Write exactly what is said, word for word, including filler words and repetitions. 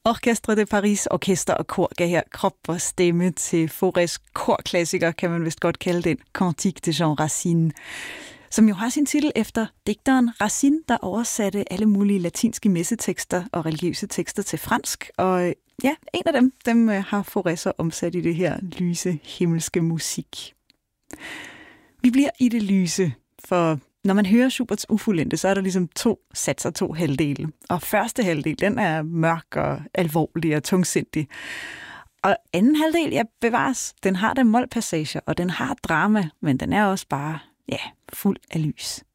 Orchestre de Paris Orkester og Kor gav her krop og stemme til Faurés korklassiker, kan man vist godt kalde den, Cantique de Jean Racine, som jo har sin titel efter digteren Racine, der oversatte alle mulige latinske messetekster og religiøse tekster til fransk. Og ja, en af dem, dem har Fauré så omsat i det her lyse himmelske musik. Vi bliver i det lyse, for når man hører Schuberts Ufuldendte, så er der ligesom to satser, to halvdele. Og første halvdel, den er mørk og alvorlig og tungsindig. Og anden halvdel, ja, bevares, den har der målpassager, og den har drama, men den er også bare, ja, fuld af lys.